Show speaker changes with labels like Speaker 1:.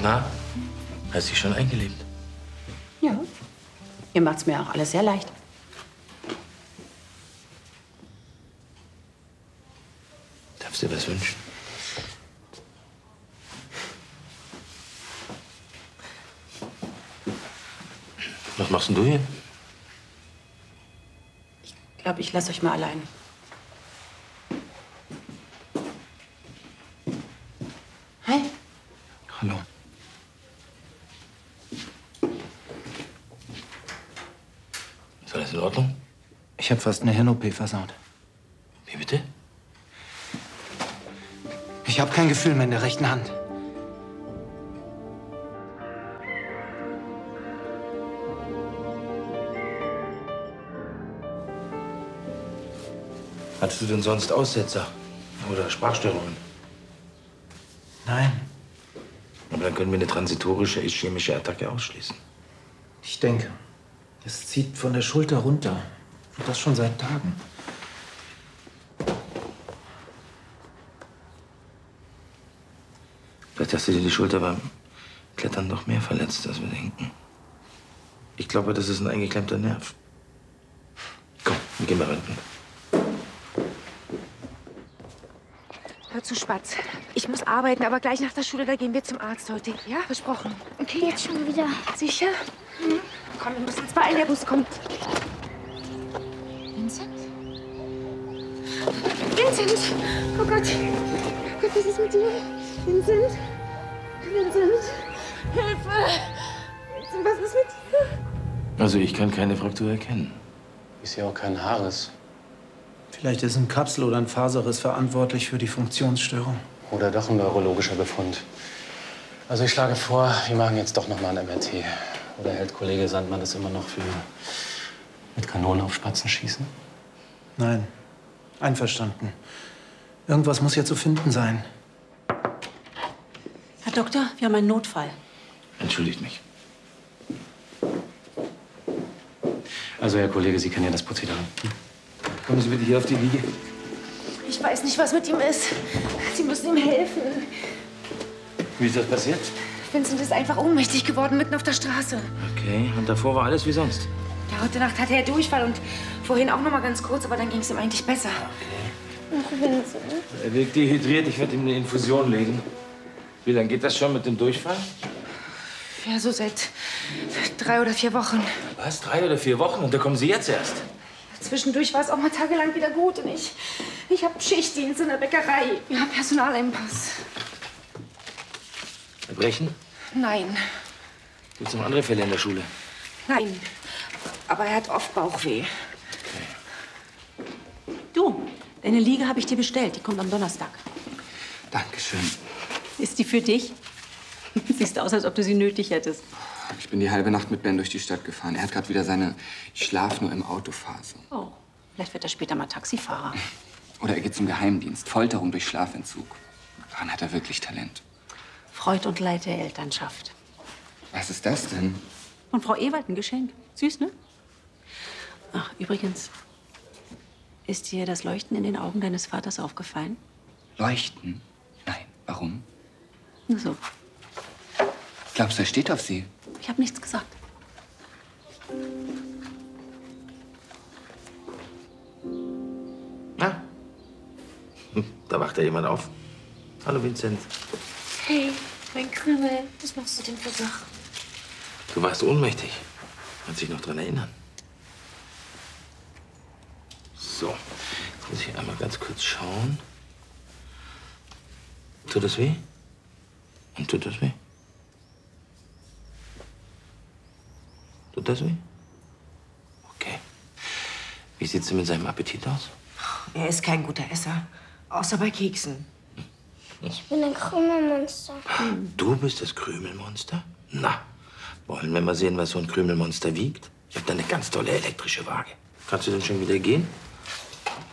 Speaker 1: Na, hast dich schon eingelebt?
Speaker 2: Ja. Ihr macht's mir auch alles sehr leicht.
Speaker 1: Darfst du dir was wünschen? Was machst denn du hier?
Speaker 2: Ich glaube, ich lasse euch mal allein. Hi.
Speaker 3: Hallo.
Speaker 1: Ist alles in Ordnung?
Speaker 3: Ich habe fast eine Hirn-OP versaut.
Speaker 1: Wie bitte?
Speaker 3: Ich habe kein Gefühl mehr in der rechten Hand.
Speaker 1: Hattest du denn sonst Aussetzer oder Sprachstörungen?
Speaker 3: Nein,
Speaker 1: Aber dann können wir eine transitorische ischämische Attacke ausschließen.
Speaker 3: ich denke. Es zieht von der Schulter runter. Und das schon seit Tagen.
Speaker 1: Vielleicht hast du dir die Schulter beim Klettern doch mehr verletzt, als wir denken. Ich glaube, das ist ein eingeklemmter Nerv. Komm, wir gehen mal ran.
Speaker 4: Hör zu, Spatz. Ich muss arbeiten, aber gleich nach der Schule, da gehen wir zum Arzt heute. Ja, versprochen. Okay.
Speaker 5: Jetzt schon wieder.
Speaker 4: Sicher? Mhm. Komm, wir müssen uns beeilen, der Bus kommt.
Speaker 5: Vincent?
Speaker 4: Vincent! Oh Gott! Oh Gott, was ist mit dir? Vincent? Vincent! Hilfe! Vincent, was ist mit dir?
Speaker 1: Also ich kann keine Fraktur erkennen.
Speaker 6: Ich sehe auch keinen Haares.
Speaker 3: Vielleicht ist ein Kapsel- oder ein Faserriss verantwortlich für die Funktionsstörung.
Speaker 6: Oder doch ein neurologischer Befund. Also ich schlage vor, wir machen jetzt doch noch mal ein MRT. Oder hält Kollege Sandmann das immer noch für mit Kanonen auf Spatzen schießen?
Speaker 3: Nein, einverstanden. Irgendwas muss ja zu finden sein.
Speaker 2: Herr Doktor, wir haben einen Notfall.
Speaker 1: Entschuldigt mich.
Speaker 6: Also, Herr Kollege, Sie kennen ja das Prozedere.
Speaker 1: Kommen Sie bitte hier auf die Liege.
Speaker 4: Ich weiß nicht, was mit ihm ist. Sie müssen ihm helfen.
Speaker 1: Wie ist das passiert?
Speaker 4: Vincent ist einfach ohnmächtig geworden, mitten auf der Straße.
Speaker 1: Okay, und davor war alles wie sonst.
Speaker 4: Ja, heute Nacht hatte er Durchfall und vorhin auch noch mal ganz kurz, aber dann ging es ihm eigentlich besser.
Speaker 5: Ach, Vincent.
Speaker 1: Er wirkt dehydriert, ich werde ihm eine Infusion legen. Wie lange geht das schon mit dem Durchfall?
Speaker 4: Ja, so seit 3 oder 4 Wochen.
Speaker 1: Was, 3 oder 4 Wochen? Und da kommen Sie jetzt erst?
Speaker 4: Zwischendurch war es auch mal tagelang wieder gut und ich habe Schichtdienst in der Bäckerei. Ja, Personalengpass.
Speaker 1: Erbrechen?
Speaker 4: Nein,
Speaker 1: Gibt es noch andere Fälle in der Schule?
Speaker 4: nein. Aber er hat oft Bauchweh.
Speaker 2: Du, deine Liege habe ich dir bestellt. Die kommt am Donnerstag.
Speaker 3: Dankeschön.
Speaker 2: Ist die für dich? Siehst aus, als ob du sie nötig hättest.
Speaker 7: Ich bin die halbe Nacht mit Ben durch die Stadt gefahren. Er hat gerade wieder seine Ich schlaf nur im Auto-Phase.
Speaker 2: Oh, vielleicht wird er später mal Taxifahrer.
Speaker 7: Oder er geht zum Geheimdienst. Folterung durch Schlafentzug. Daran hat er wirklich Talent.
Speaker 2: Freud und Leid der Elternschaft.
Speaker 7: Was ist das denn?
Speaker 2: Von Frau Ewald ein Geschenk. Süß, ne? Ach, übrigens, ist dir das Leuchten in den Augen deines Vaters aufgefallen?
Speaker 7: Leuchten? Nein. Warum?
Speaker 2: Nur so.
Speaker 7: Glaubst du, er steht auf sie?
Speaker 2: Ich habe nichts gesagt.
Speaker 1: Na? Da wacht ja jemand auf. Hallo, Vincent.
Speaker 5: Hey, mein Krümel. Was machst du denn für Sachen?
Speaker 1: Du warst ohnmächtig. Kannst dich noch dran erinnern. So, jetzt muss ich einmal ganz kurz schauen. Tut das weh? Und tut das weh? Tut das weh? Okay. Wie sieht's denn mit seinem Appetit aus?
Speaker 4: Er ist kein guter Esser, außer bei Keksen.
Speaker 5: Ich bin ein Krümelmonster.
Speaker 1: Du bist das Krümelmonster? Na, wollen wir mal sehen, was so ein Krümelmonster wiegt? Ich habe da eine ganz tolle elektrische Waage. Kannst du denn schon wieder gehen?